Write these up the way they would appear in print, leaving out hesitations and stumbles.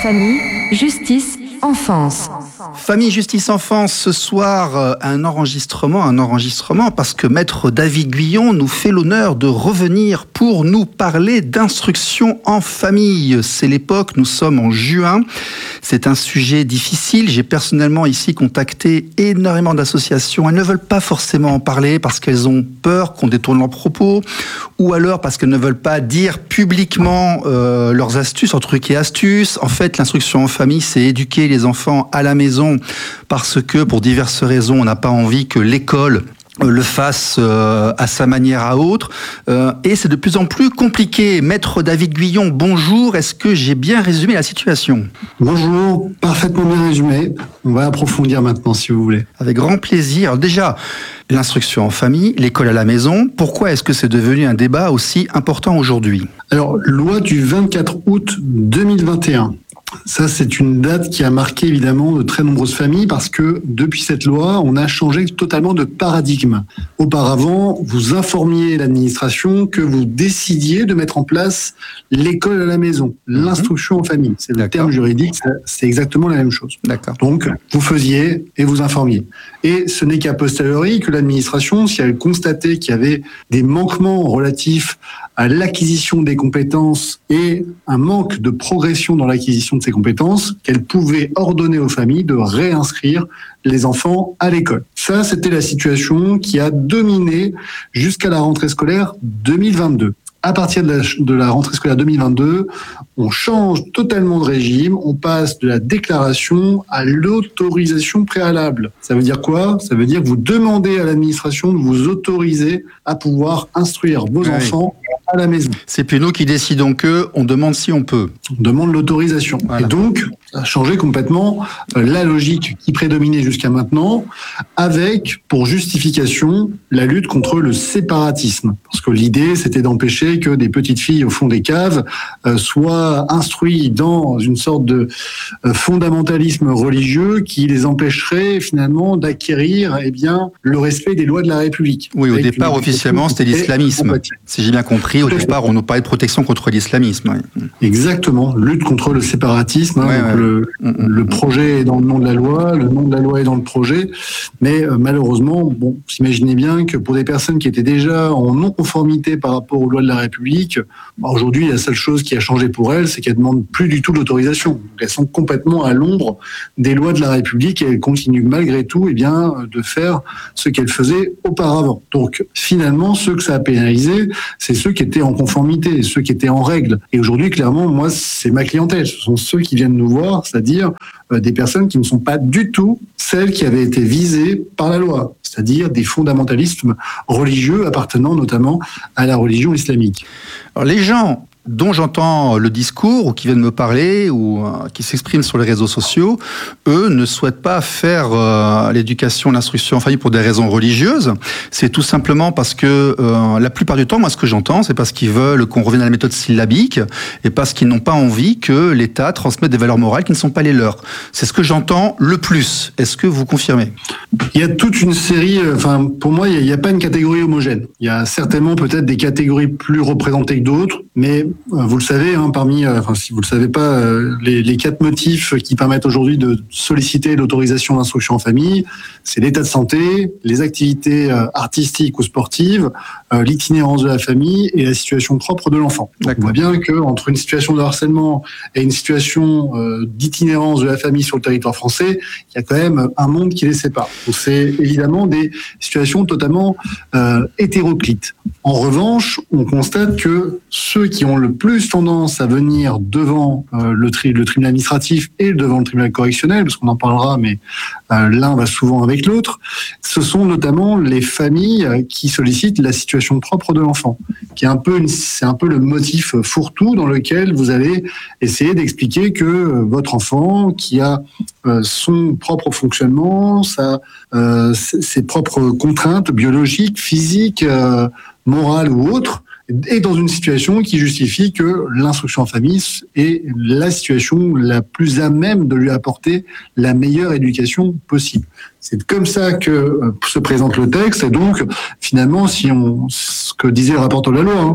Famille, justice, enfance. Famille, justice, enfance, ce soir, un enregistrement parce que Maître David Guyon nous fait l'honneur de revenir pour nous parler d'instruction en famille. C'est l'époque, nous sommes en juin. C'est un sujet difficile. J'ai personnellement ici contacté énormément d'associations. Elles ne veulent pas forcément en parler parce qu'elles ont peur qu'on détourne leurs propos ou alors parce qu'elles ne veulent pas dire publiquement leurs astuces, leurs trucs et astuces. En fait, l'instruction en famille, c'est éduquer les enfants à la maison parce que, pour diverses raisons, on n'a pas envie que l'école le fasse à sa manière à autre. Et c'est de plus en plus compliqué. Maître David Guyon, bonjour. Est-ce que j'ai bien résumé la situation ? Bonjour, parfaitement bien résumé. On va approfondir maintenant, si vous voulez. Avec grand plaisir. Alors déjà, l'instruction en famille, l'école à la maison. Pourquoi est-ce que c'est devenu un débat aussi important aujourd'hui ? Alors, loi du 24 août 2021. Ça, c'est une date qui a marqué évidemment de très nombreuses familles parce que depuis cette loi, on a changé totalement de paradigme. Auparavant, vous informiez l'administration que vous décidiez de mettre en place l'école à la maison, l'instruction en famille. C'est le terme juridique, c'est exactement la même chose. D'accord. Donc, vous faisiez et vous informiez. Et ce n'est qu'à posteriori que l'administration, si elle constatait qu'il y avait des manquements relatifs à l'acquisition des compétences et un manque de progression dans l'acquisition de ces compétences, qu'elle pouvait ordonner aux familles de réinscrire les enfants à l'école. Ça, c'était la situation qui a dominé jusqu'à la rentrée scolaire 2022. À partir de la rentrée scolaire 2022, on change totalement de régime, on passe de la déclaration à l'autorisation préalable. Ça veut dire quoi ? Ça veut dire que vous demandez à l'administration de vous autoriser à pouvoir instruire vos enfants à la maison. C'est plus nous qui décidons que, on demande si on peut. On demande l'autorisation. Voilà. Et donc, ça a changé complètement la logique qui prédominait jusqu'à maintenant, avec, pour justification, la lutte contre le séparatisme. Parce que l'idée, c'était d'empêcher que des petites filles au fond des caves soient instruites dans une sorte de fondamentalisme religieux qui les empêcherait finalement d'acquérir le respect des lois de la République. Oui, au départ, officiellement, c'était l'islamisme. Si j'ai bien compris, au départ, on nous parlait de protection contre l'islamisme. Oui. Exactement, lutte contre le séparatisme. Le projet est dans le nom de la loi, le nom de la loi est dans le projet. Mais malheureusement, vous imaginez bien que pour des personnes qui étaient déjà en non-conformité par rapport aux lois de la République, aujourd'hui, la seule chose qui a changé pour elles, c'est qu'elles ne demandent plus du tout l'autorisation. Donc, elles sont complètement à l'ombre des lois de la République et elles continuent malgré tout de faire ce qu'elles faisaient auparavant. Donc finalement, ceux que ça a pénalisé, c'est ceux qui étaient en conformité, ceux qui étaient en règle. Et aujourd'hui, clairement, moi, c'est ma clientèle. Ce sont ceux qui viennent nous voir, c'est-à-dire des personnes qui ne sont pas du tout celles qui avaient été visées par la loi, c'est-à-dire des fondamentalismes religieux appartenant notamment à la religion islamique. Alors les gens dont j'entends le discours, ou qui viennent me parler, ou qui s'expriment sur les réseaux sociaux, eux ne souhaitent pas faire l'éducation, l'instruction en famille pour des raisons religieuses. C'est tout simplement parce que la plupart du temps, moi ce que j'entends, c'est parce qu'ils veulent qu'on revienne à la méthode syllabique, et parce qu'ils n'ont pas envie que l'État transmette des valeurs morales qui ne sont pas les leurs. C'est ce que j'entends le plus. Est-ce que vous confirmez ? Il y a toute une série, pour moi, il n'y a pas une catégorie homogène. Il y a certainement peut-être des catégories plus représentées que d'autres, mais vous le savez, si vous le savez pas, les 4 motifs qui permettent aujourd'hui de solliciter l'autorisation d'instruction en famille, c'est l'état de santé, les activités artistiques ou sportives, l'itinérance de la famille et la situation propre de l'enfant. Donc, on voit bien qu'entre une situation de harcèlement et une situation d'itinérance de la famille sur le territoire français, il y a quand même un monde qui les sépare. Donc c'est évidemment des situations totalement hétéroclites. En revanche, on constate que ceux qui ont le plus tendance à venir devant le tribunal administratif et devant le tribunal correctionnel, parce qu'on en parlera, mais l'un va souvent avec l'autre, ce sont notamment les familles qui sollicitent la situation propre de l'enfant, qui est c'est un peu le motif fourre-tout dans lequel vous allez essayer d'expliquer que votre enfant, qui a son propre fonctionnement, ses propres contraintes biologiques, physiques, morales ou autres, est dans une situation qui justifie que l'instruction en famille est la situation la plus à même de lui apporter la meilleure éducation possible. C'est comme ça que se présente le texte, et donc finalement, ce que disait le rapporteur de la loi,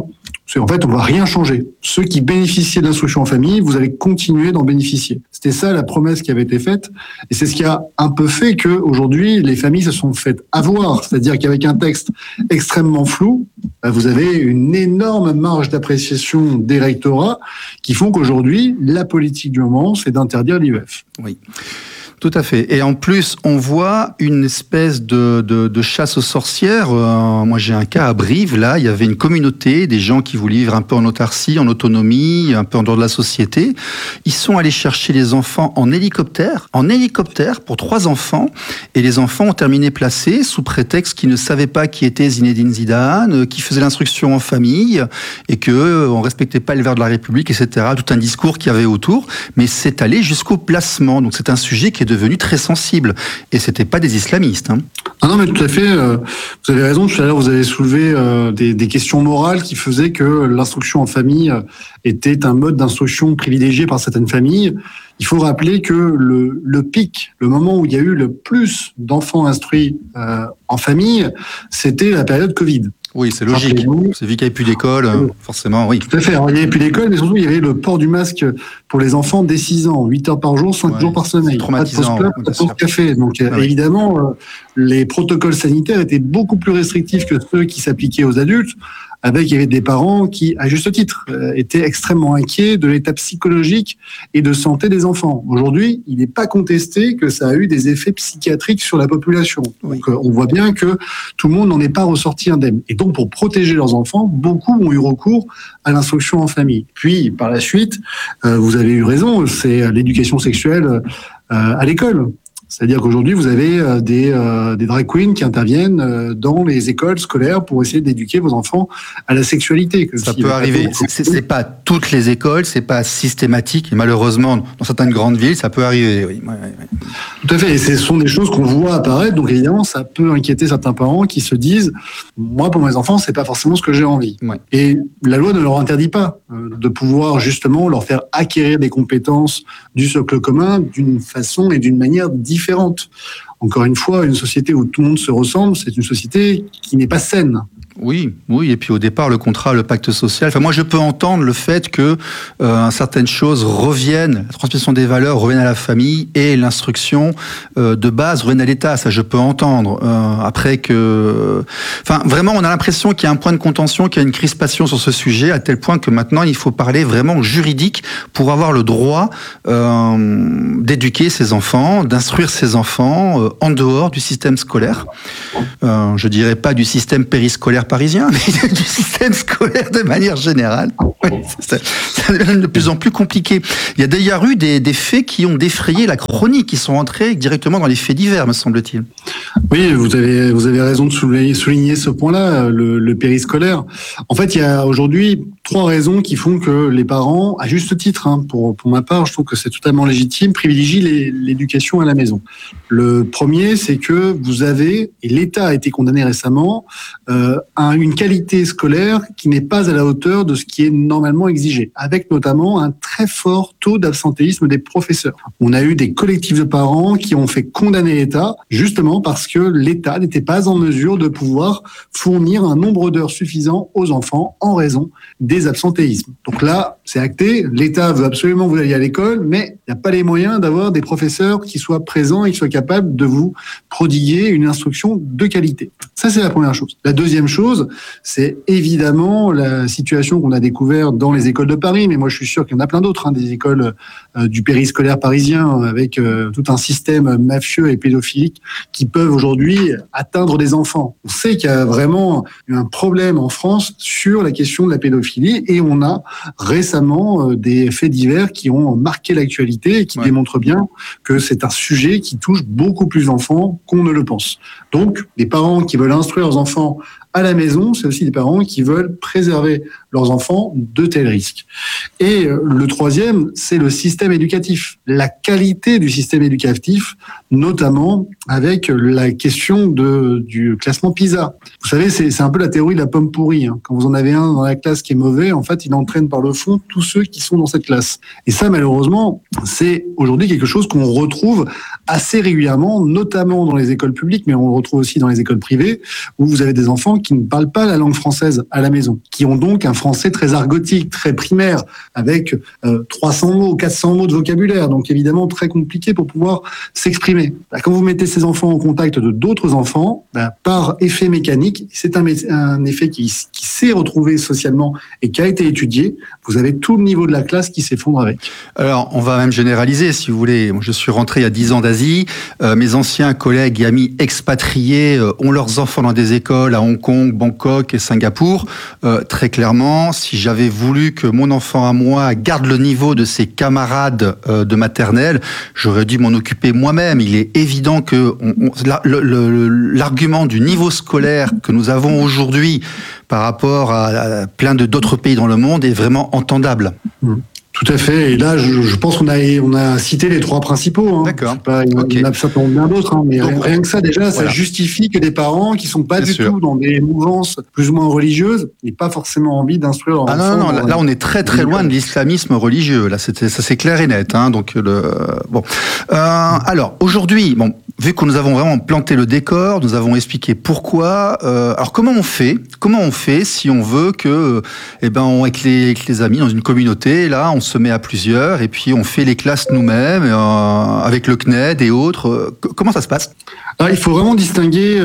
En fait, on va rien changer. Ceux qui bénéficiaient de l'instruction en famille, vous allez continuer d'en bénéficier. C'était ça la promesse qui avait été faite. Et c'est ce qui a un peu fait que aujourd'hui, les familles se sont faites avoir. C'est-à-dire qu'avec un texte extrêmement flou, vous avez une énorme marge d'appréciation des rectorats qui font qu'aujourd'hui, la politique du moment, c'est d'interdire l'IEF. Oui. Tout à fait. Et en plus, on voit une espèce de chasse aux sorcières. Moi, j'ai un cas à Brive. Là, il y avait une communauté, des gens qui voulaient vivre un peu en autarcie, en autonomie, un peu en dehors de la société. Ils sont allés chercher les enfants en hélicoptère pour 3 enfants. Et les enfants ont terminé placés sous prétexte qu'ils ne savaient pas qui était Zinedine Zidane, qui faisait l'instruction en famille et que on respectait pas les valeurs de la République, etc. Tout un discours qu'il y avait autour. Mais c'est allé jusqu'au placement. Donc, c'est un sujet qui est devenu très sensible. Et c'était pas des islamistes. Ah non, mais tout à fait. Vous avez raison. Tout à l'heure, vous avez soulevé des questions morales qui faisaient que l'instruction en famille était un mode d'instruction privilégié par certaines familles. Il faut rappeler que le pic, le moment où il y a eu le plus d'enfants instruits en famille, c'était la période Covid. Oui, c'est logique. C'est vu qu'il n'y avait plus d'école, forcément, oui. Tout à fait. Alors, il n'y avait plus d'école, mais surtout, il y avait le port du masque pour les enfants dès 6 ans, 8 heures par jour, 5 jours par semaine. C'est traumatisant. Pas de pause café. Donc, évidemment, les protocoles sanitaires étaient beaucoup plus restrictifs que ceux qui s'appliquaient aux adultes. Il y avait des parents qui, à juste titre, étaient extrêmement inquiets de l'état psychologique et de santé des enfants. Aujourd'hui, il n'est pas contesté que ça a eu des effets psychiatriques sur la population. Oui. Donc, on voit bien que tout le monde n'en est pas ressorti indemne. Et donc, pour protéger leurs enfants, beaucoup ont eu recours à l'instruction en famille. Puis, par la suite, vous avez eu raison, c'est l'éducation sexuelle à l'école. C'est-à-dire qu'aujourd'hui, vous avez des drag queens qui interviennent dans les écoles scolaires pour essayer d'éduquer vos enfants à la sexualité. Ça peut arriver. C'est pas toutes les écoles, c'est pas systématique. Et malheureusement, dans certaines grandes villes, ça peut arriver. Oui. Tout à fait. Et ce sont des choses qu'on voit apparaître. Donc évidemment, ça peut inquiéter certains parents qui se disent, moi, pour mes enfants, c'est pas forcément ce que j'ai envie. Ouais. Et la loi ne leur interdit pas de pouvoir justement leur faire acquérir des compétences du socle commun d'une façon et d'une manière différente. Encore une fois, une société où tout le monde se ressemble, c'est une société qui n'est pas saine. Oui. Et puis au départ, le contrat, le pacte social. Enfin, moi, je peux entendre le fait que certaines choses reviennent, la transmission des valeurs revienne à la famille et l'instruction de base revienne à l'État. Ça, je peux entendre. Après que, enfin, vraiment, on a l'impression qu'il y a un point de contention, qu'il y a une crispation sur ce sujet, à tel point que maintenant, il faut parler vraiment juridique pour avoir le droit d'éduquer ses enfants, d'instruire ses enfants en dehors du système scolaire. Je dirais pas du système périscolaire parisien, mais du système scolaire de manière générale. Ça devient de plus en plus compliqué. Il y a d'ailleurs eu des faits qui ont défrayé la chronique, qui sont entrés directement dans les faits divers, me semble-t-il. Oui, vous avez raison de souligner ce point-là, le périscolaire. En fait, il y a aujourd'hui 3 raisons qui font que les parents, à juste titre, pour ma part, je trouve que c'est totalement légitime, privilégient l'éducation à la maison. Le premier, c'est que vous avez, et l'État a été condamné récemment, une qualité scolaire qui n'est pas à la hauteur de ce qui est normalement exigé, avec notamment un très fort taux d'absentéisme des professeurs. On a eu des collectifs de parents qui ont fait condamner l'État, justement parce que l'État n'était pas en mesure de pouvoir fournir un nombre d'heures suffisant aux enfants en raison des absentéismes. Donc là, c'est acté, l'État veut absolument que vous alliez à l'école, mais il n'y a pas les moyens d'avoir des professeurs qui soient présents et qui soient capables de vous prodiguer une instruction de qualité. Ça, c'est la première chose. La deuxième chose, c'est évidemment la situation qu'on a découverte dans les écoles de Paris, mais moi je suis sûr qu'il y en a plein d'autres, des écoles du périscolaire parisien avec tout un système mafieux et pédophilique qui peuvent aujourd'hui atteindre des enfants. On sait qu'il y a vraiment un problème en France sur la question de la pédophilie et on a récemment des faits divers qui ont marqué l'actualité et qui démontrent bien que c'est un sujet qui touche beaucoup plus d'enfants qu'on ne le pense. Donc, les parents qui veulent instruire leurs enfants à la maison, c'est aussi des parents qui veulent préserver leurs enfants de tels risques. Et le troisième, c'est le système éducatif, la qualité du système éducatif, notamment avec la question du classement PISA. Vous savez, c'est un peu la théorie de la pomme pourrie. Quand vous en avez un dans la classe qui est mauvais, en fait, il entraîne par le fond tous ceux qui sont dans cette classe. Et ça, malheureusement, c'est aujourd'hui quelque chose qu'on retrouve assez régulièrement, notamment dans les écoles publiques, mais on le retrouve aussi dans les écoles privées, où vous avez des enfants enfants qui ne parlent pas la langue française à la maison, qui ont donc un français très argotique, très primaire, avec 300 mots, 400 mots de vocabulaire, donc évidemment très compliqué pour pouvoir s'exprimer. Quand vous mettez ces enfants en contact de d'autres enfants, par effet mécanique, c'est un effet qui s'est retrouvé socialement et qui a été étudié, vous avez tout le niveau de la classe qui s'effondre avec. Alors, on va même généraliser, si vous voulez. Moi, je suis rentré il y a 10 ans d'Asie. Mes anciens collègues et amis expatriés ont leurs enfants dans des écoles à Hong Kong, Bangkok et Singapour. Très clairement, si j'avais voulu que mon enfant à moi garde le niveau de ses camarades de maternelle, j'aurais dû m'en occuper moi-même. Il est évident que l'argument du niveau scolaire que nous avons aujourd'hui par rapport à plein d'autres pays dans le monde est vraiment entendable. Tout à fait. Et là, je pense qu'on a cité les 3 principaux. D'accord. Il y en a certainement bien d'autres, mais donc, rien que ça, déjà, voilà. Ça justifie que des parents qui sont pas Bien du sûr. tout dans des mouvances plus ou moins religieuses n'aient pas forcément envie d'instruire leur enfant. Non, là on est très très loin de l'islamisme religieux. Là, ça c'est clair et net. Donc bon. Alors aujourd'hui, vu que nous avons vraiment planté le décor, nous avons expliqué pourquoi. Alors comment on fait si on veut que, avec les amis dans une communauté, là, on se met à plusieurs et puis on fait les classes nous-mêmes avec le CNED et autres. Comment ça se passe ? Alors, il faut vraiment distinguer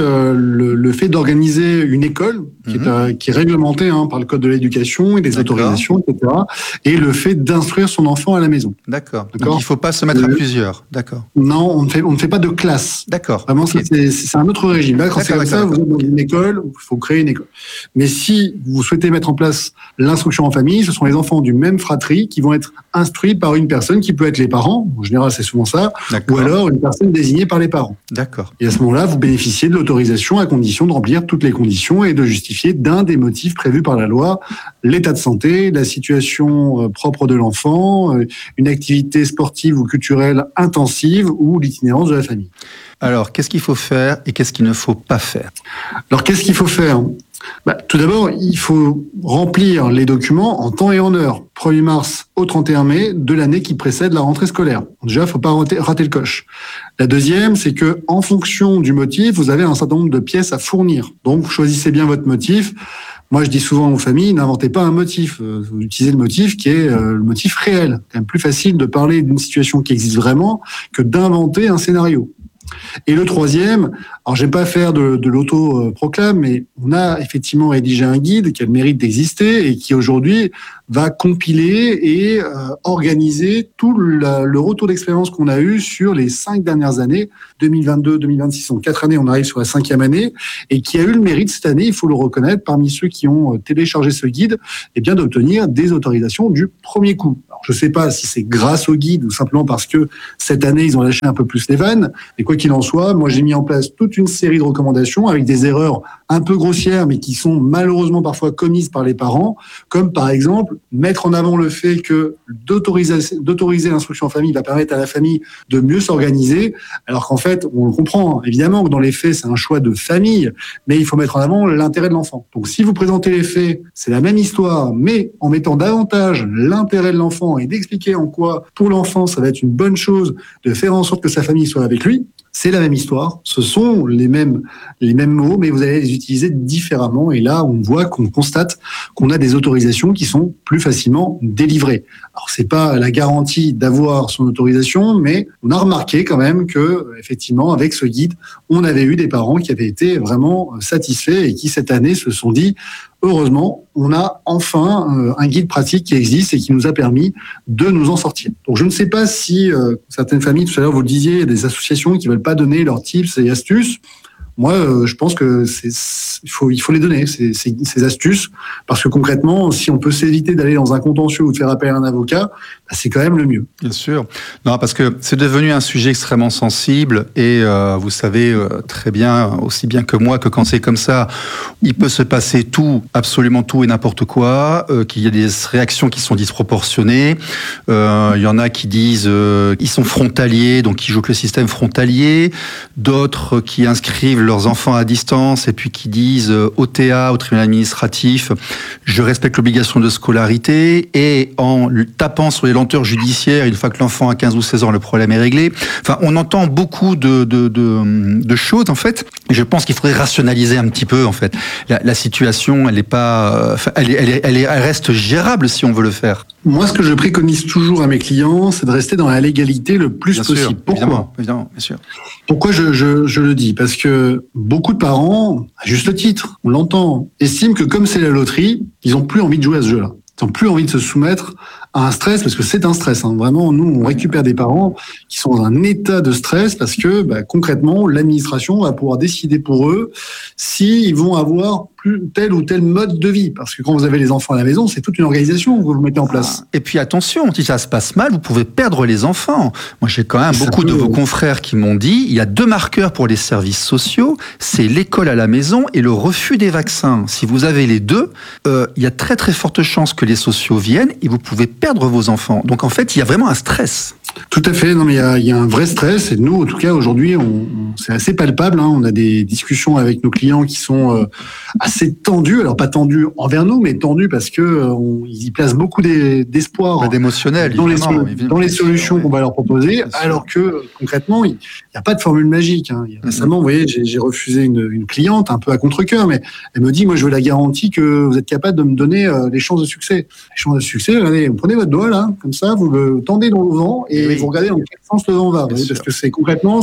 le fait d'organiser une école qui est réglementée par le code de l'éducation et des autorisations, etc. et le fait d'instruire son enfant à la maison. D'accord. Donc il ne faut pas se mettre à plusieurs. D'accord. Non, on ne fait pas de classe. D'accord. Vraiment, c'est un autre régime. Là, quand c'est comme ça, vous êtes dans une école, il faut créer une école. Mais si vous souhaitez mettre en place l'instruction en famille, ce sont les enfants du même fratrie qui vont être instruits par une personne qui peut être les parents. En général, c'est souvent ça. Ou alors une personne désignée par les parents. D'accord. Et à ce moment-là, vous bénéficiez de l'autorisation à condition de remplir toutes les conditions et de justifier d'un des motifs prévus par la loi, l'état de santé, la situation propre de l'enfant, une activité sportive ou culturelle intensive ou l'itinérance de la famille. Alors, qu'est-ce qu'il faut faire et qu'est-ce qu'il ne faut pas faire ? Alors, qu'est-ce qu'il faut faire ? Tout d'abord, il faut remplir les documents en temps et en heure, 1er mars au 31 mai de l'année qui précède la rentrée scolaire. Déjà, il ne faut pas rater le coche. La deuxième, c'est que en fonction du motif, vous avez un certain nombre de pièces à fournir. Donc, choisissez bien votre motif. Moi, je dis souvent aux familles, n'inventez pas un motif. Vous utilisez le motif qui est le motif réel. C'est quand même plus facile de parler d'une situation qui existe vraiment que d'inventer un scénario. Et le troisième, alors je vais pas faire de l'auto-proclame, mais on a effectivement rédigé un guide qui a le mérite d'exister et qui aujourd'hui va compiler et organiser tout le retour d'expérience qu'on a eu sur les 5 dernières années, 2022, 2026, en 4 années, on arrive sur la 5e année, et qui a eu le mérite cette année, il faut le reconnaître, parmi ceux qui ont téléchargé ce guide, d'obtenir des autorisations du premier coup. Alors, je ne sais pas si c'est grâce au guide ou simplement parce que cette année, ils ont lâché un peu plus les vannes, mais quoi qu'il en soit, moi j'ai mis en place toute une série de recommandations avec des erreurs un peu grossières, mais qui sont malheureusement parfois commises par les parents, comme par exemple mettre en avant le fait que d'autoriser l'instruction en famille va permettre à la famille de mieux s'organiser, alors qu'en fait, on le comprend, évidemment que dans les faits, c'est un choix de famille, mais il faut mettre en avant l'intérêt de l'enfant. Donc si vous présentez les faits, c'est la même histoire, mais en mettant davantage l'intérêt de l'enfant et d'expliquer en quoi, pour l'enfant, ça va être une bonne chose de faire en sorte que sa famille soit avec lui, c'est la même histoire, ce sont les mêmes mots, mais vous allez les utiliser différemment. Et là, on constate qu'on a des autorisations qui sont plus facilement délivrées. Alors, c'est pas la garantie d'avoir son autorisation, mais on a remarqué quand même que, effectivement, avec ce guide, on avait eu des parents qui avaient été vraiment satisfaits et qui, cette année, se sont dit, heureusement, on a enfin un guide pratique qui existe et qui nous a permis de nous en sortir. Donc, je ne sais pas si certaines familles, tout à l'heure, vous le disiez, il y a des associations qui veulent pas donner leurs tips et astuces. Moi, je pense que il faut les donner, ces astuces, parce que concrètement, si on peut s'éviter d'aller dans un contentieux ou de faire appel à un avocat, c'est quand même le mieux. Bien sûr. Non, parce que c'est devenu un sujet extrêmement sensible et vous savez très bien, aussi bien que moi, que quand c'est comme ça, il peut se passer tout, absolument tout et n'importe quoi, qu'il y a des réactions qui sont disproportionnées. Il y en a qui disent ils sont frontaliers, donc qui jouent que le système frontalier. D'autres qui inscrivent leurs enfants à distance et puis qui disent au TA, au tribunal administratif, je respecte l'obligation de scolarité, et en tapant sur les lenteurs judiciaires, une fois que l'enfant a 15 ou 16 ans, le problème est réglé. Enfin, on entend beaucoup de choses, en fait. Et je pense qu'il faudrait rationaliser un petit peu, en fait. La situation, elle est pas, elle reste gérable si on veut le faire. Moi, ce que je préconise toujours à mes clients, c'est de rester dans la légalité le plus Bien possible. Sûr, Pourquoi ? évidemment, bien sûr. Pourquoi je le dis ? Parce que beaucoup de parents, à juste titre, on l'entend, estiment que comme c'est la loterie, ils n'ont plus envie de jouer à ce jeu-là. Ils n'ont plus envie de se soumettre à un stress, parce que c'est un stress. Vraiment, nous, on récupère des parents qui sont dans un état de stress parce que, concrètement, l'administration va pouvoir décider pour eux s'ils vont avoir tel ou tel mode de vie. Parce que quand vous avez les enfants à la maison, c'est toute une organisation que vous mettez en place. Et puis attention, si ça se passe mal, vous pouvez perdre les enfants. Moi, j'ai quand même beaucoup de vos confrères qui m'ont dit, il y a 2 marqueurs pour les services sociaux, c'est l'école à la maison et le refus des vaccins. Si vous avez les deux, il y a très très forte chance que les sociaux viennent et vous pouvez perdre vos enfants. Donc en fait, il y a vraiment un stress. Tout à fait. Non, mais il y a un vrai stress. Et nous, en tout cas, aujourd'hui, c'est assez palpable. On a des discussions avec nos clients qui sont assez tendues. Alors pas tendues envers nous, mais tendues parce que ils y placent beaucoup d'espoir, d'émotionnel dans les solutions qu'on va leur proposer. Alors que concrètement, il n'y a pas de formule magique. Récemment, vous voyez, j'ai refusé une cliente un peu à contre-cœur, mais elle me dit, moi, je veux la garantie que vous êtes capable de me donner les chances de succès. Les chances de succès, regardez, vous prenez votre doigt là, comme ça, vous le tendez dans le vent et vous regardez dans quel sens le vent va. Parce que c'est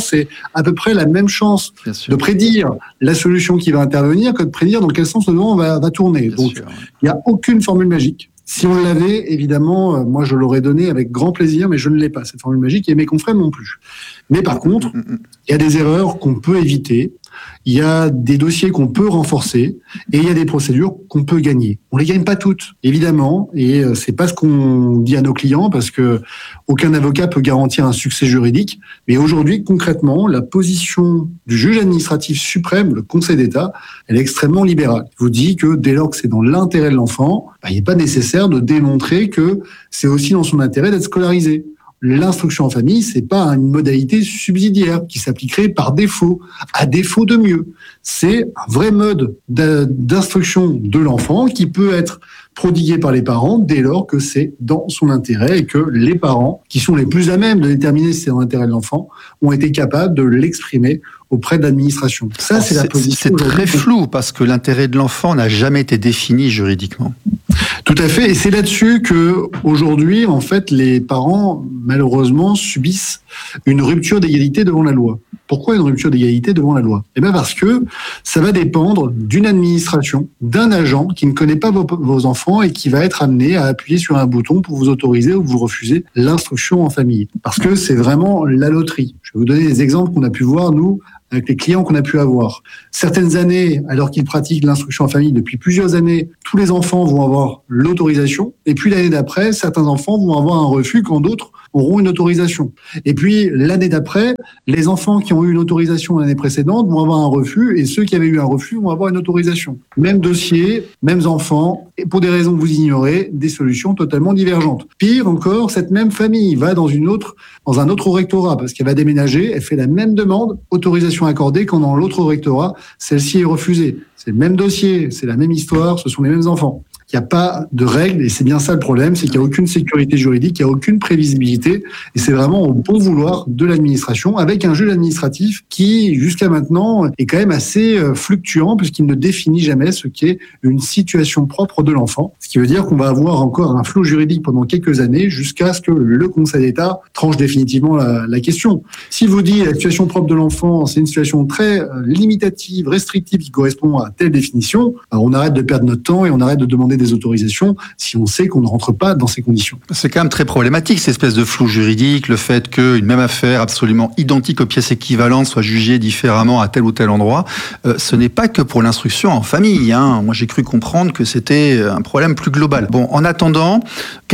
à peu près la même chance de prédire la solution qui va intervenir que de prédire dans quel sens le vent va tourner. Donc, il n'y a aucune formule magique. Si on l'avait, évidemment, moi je l'aurais donné avec grand plaisir, mais je ne l'ai pas, cette formule magique, et mes confrères non plus. Mais par contre, il y a des erreurs qu'on peut éviter, il y a des dossiers qu'on peut renforcer, et il y a des procédures qu'on peut gagner. On les gagne pas toutes, évidemment, et c'est pas ce qu'on dit à nos clients, parce que aucun avocat peut garantir un succès juridique. Mais aujourd'hui, concrètement, la position du juge administratif suprême, le Conseil d'État, elle est extrêmement libérale. Il vous dit que dès lors que c'est dans l'intérêt de l'enfant, il n'est pas nécessaire de démontrer que c'est aussi dans son intérêt d'être scolarisé. L'instruction en famille, c'est pas une modalité subsidiaire qui s'appliquerait par défaut, à défaut de mieux. C'est un vrai mode d'instruction de l'enfant qui peut être prodigué par les parents dès lors que c'est dans son intérêt et que les parents, qui sont les plus à même de déterminer si c'est dans l'intérêt de l'enfant, ont été capables de l'exprimer auprès de l'administration. Ça, c'est la position. C'est très flou parce que l'intérêt de l'enfant n'a jamais été défini juridiquement. Tout à fait, et c'est là-dessus que aujourd'hui, en fait, les parents, malheureusement, subissent une rupture d'égalité devant la loi. Pourquoi une rupture d'égalité devant la loi ? Eh bien parce que ça va dépendre d'une administration, d'un agent qui ne connaît pas vos enfants et qui va être amené à appuyer sur un bouton pour vous autoriser ou vous refuser l'instruction en famille. Parce que c'est vraiment la loterie. Je vais vous donner des exemples qu'on a pu voir, nous, avec les clients qu'on a pu avoir. Certaines années, alors qu'ils pratiquent l'instruction en famille depuis plusieurs années, tous les enfants vont avoir l'autorisation. Et puis l'année d'après, certains enfants vont avoir un refus quand d'autres auront une autorisation. Et puis l'année d'après, les enfants qui ont eu une autorisation l'année précédente vont avoir un refus et ceux qui avaient eu un refus vont avoir une autorisation. Même dossier, mêmes enfants, et pour des raisons que vous ignorez, des solutions totalement divergentes. Pire encore, cette même famille va dans un autre rectorat parce qu'elle va déménager, elle fait la même demande, autorisation accordée, quand dans l'autre rectorat, celle-ci est refusée. C'est le même dossier, c'est la même histoire, ce sont les mêmes enfants. Il n'y a pas de règles, et c'est bien ça le problème, c'est qu'il n'y a aucune sécurité juridique, il n'y a aucune prévisibilité, et c'est vraiment au bon vouloir de l'administration, avec un juge administratif qui, jusqu'à maintenant, est quand même assez fluctuant, puisqu'il ne définit jamais ce qu'est une situation propre de l'enfant, ce qui veut dire qu'on va avoir encore un flou juridique pendant quelques années, jusqu'à ce que le Conseil d'État tranche définitivement la question. S'il vous dit la situation propre de l'enfant, c'est une situation très limitative, restrictive, qui correspond à telle définition, alors on arrête de perdre notre temps et on arrête de demander des autorisations si on sait qu'on ne rentre pas dans ces conditions. C'est quand même très problématique, cette espèce de flou juridique, le fait qu'une même affaire absolument identique aux pièces équivalentes soit jugée différemment à tel ou tel endroit. Ce n'est pas que pour l'instruction en famille. Moi, j'ai cru comprendre que c'était un problème plus global. Bon, en attendant, il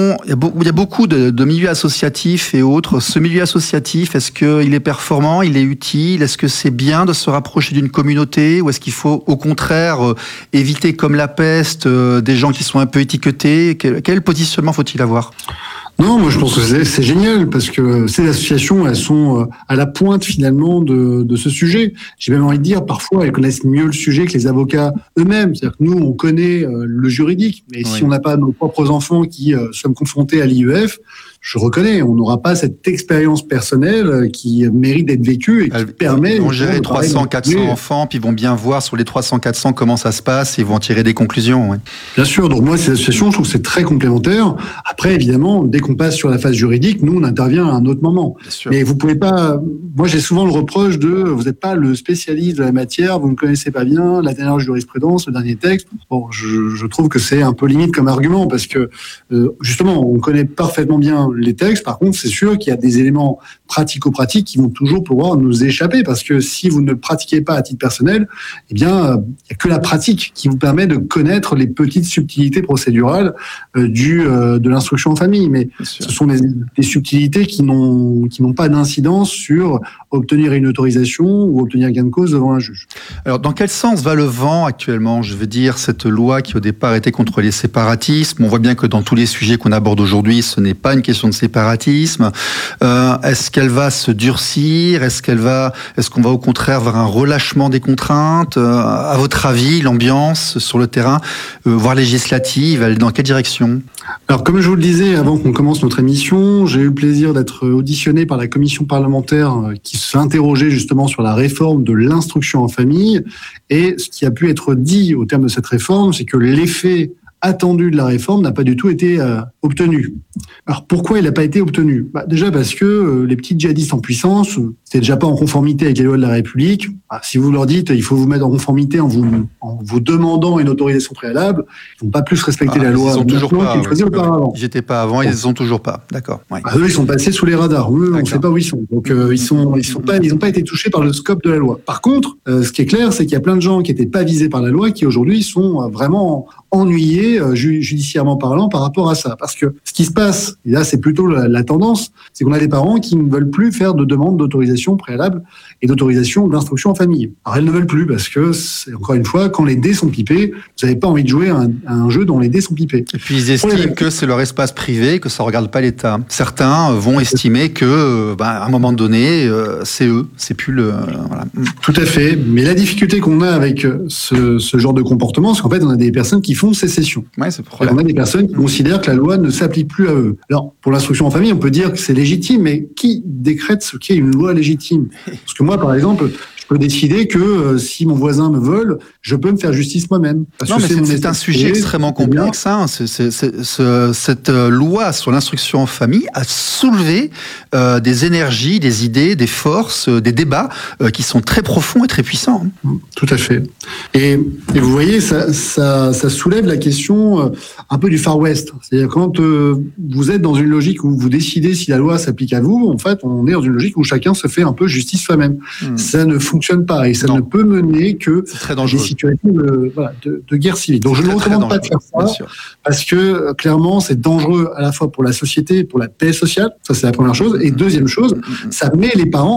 y a beaucoup de milieux associatifs et autres. Ce milieu associatif, est-ce qu'il est performant, il est utile? Est-ce que c'est bien de se rapprocher d'une communauté ou est-ce qu'il faut au contraire éviter comme la peste des gens qui sont un peu étiquetés? Quel positionnement faut-il avoir ? Non, moi je pense que c'est génial parce que ces associations, elles sont à la pointe finalement de ce sujet. J'ai même envie de dire, parfois, elles connaissent mieux le sujet que les avocats eux-mêmes. C'est-à-dire que nous, on connaît le juridique, mais si on n'a pas nos propres enfants qui sommes confrontés à l'IEF, je reconnais, on n'aura pas cette expérience personnelle qui mérite d'être vécue et qui permet... Ils vont gérer 300, 400 enfants, puis ils vont bien voir sur les 300, 400 comment ça se passe, et ils vont en tirer des conclusions. Ouais. Bien sûr, donc moi, ces associations, je trouve que c'est très complémentaire. Après, évidemment, dès qu'on passe sur la phase juridique, nous, on intervient à un autre moment. Mais vous pouvez pas... Moi, j'ai souvent le reproche de vous n'êtes pas le spécialiste de la matière, vous ne connaissez pas bien la dernière jurisprudence, le dernier texte. Bon, je trouve que c'est un peu limite comme argument parce que, justement, on connaît parfaitement bien les textes. Par contre, c'est sûr qu'il y a des éléments pratico-pratiques qui vont toujours pouvoir nous échapper parce que si vous ne pratiquez pas à titre personnel, eh bien, il n'y a que la pratique qui vous permet de connaître les petites subtilités procédurales de l'instruction en famille. Mais ce sont des subtilités qui n'ont pas d'incidence sur obtenir une autorisation ou obtenir gain de cause devant un juge. Alors, dans quel sens va le vent actuellement ? Je veux dire, cette loi qui au départ était contre les séparatismes, on voit bien que dans tous les sujets qu'on aborde aujourd'hui, ce n'est pas une question de séparatisme. Est-ce qu'elle va se durcir ? Est-ce qu'on va au contraire vers un relâchement des contraintes ? À votre avis, l'ambiance sur le terrain, voire législative, elle est dans quelle direction ? Alors, comme je vous le disais avant qu'on commence notre émission, j'ai eu le plaisir d'être auditionné par la commission parlementaire qui s'interrogeait justement sur la réforme de l'instruction en famille. Et ce qui a pu être dit au terme de cette réforme, c'est que l'effet attendu de la réforme n'a pas du tout été obtenu. Alors pourquoi il n'a pas été obtenu ? Déjà parce que les petits djihadistes en puissance, c'est déjà pas en conformité avec les lois de la République. Si vous leur dites il faut vous mettre en conformité en vous demandant une autorisation préalable, ils vont pas plus respecter la loi. Ils ont toujours pas. Qu'ils faisaient auparavant. Ils n'étaient pas avant, ils les ont toujours pas. D'accord. Ouais. Eux, ils sont passés sous les radars. Eux, on ne sait pas où ils sont. Donc ils n'ont pas été touchés par le scope de la loi. Par contre, ce qui est clair, c'est qu'il y a plein de gens qui n'étaient pas visés par la loi qui aujourd'hui sont vraiment ennuyés judiciairement parlant par rapport à ça. Parce que ce qui se passe, et là c'est plutôt la tendance, c'est qu'on a des parents qui ne veulent plus faire de demande d'autorisation préalable et d'autorisation d'instruction en famille. Alors elles ne veulent plus parce que, encore une fois, quand les dés sont pipés, vous n'avez pas envie de jouer à un jeu dont les dés sont pipés. Et puis ils estiment que c'est leur espace privé, que ça ne regarde pas l'État. Certains vont estimer que, à un moment donné, c'est eux, c'est plus le... voilà. Tout à fait. Mais la difficulté qu'on a avec ce genre de comportement, c'est qu'en fait, on a des personnes qui font sécession. Ouais, c'est le problème. On a des personnes qui considèrent que la loi ne s'applique plus à eux. Alors, pour l'instruction en famille, on peut dire que c'est légitime, mais qui décrète ce qu'est une loi légitime ? Parce que moi, par exemple, je peux décider que si mon voisin me vole, je peux me faire justice moi-même. Non, mais c'est un sujet extrêmement complexe. Hein. Cette loi sur l'instruction en famille a soulevé des énergies, des idées, des forces, des débats qui sont très profonds et très puissants. Tout à fait. Et vous voyez, ça soulève la question un peu du Far West. C'est-à-dire quand vous êtes dans une logique où vous décidez si la loi s'applique à vous, en fait, on est dans une logique où chacun se fait un peu justice soi-même. Ça ne fonctionne pas et ça ne peut mener que des situations de guerre civile. Donc je ne recommande pas de faire ça parce que clairement c'est dangereux à la fois pour la société, pour la paix sociale, ça c'est la première chose, et deuxième chose, ça met les parents